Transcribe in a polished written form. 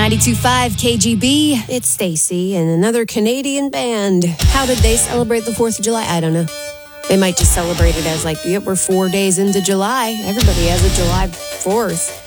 92.5 KGB, it's Stacy and another Canadian band. How did they celebrate the 4th of July? I don't know. They might just celebrate it as like, yep, we're 4 days into July. Everybody has a July 4th.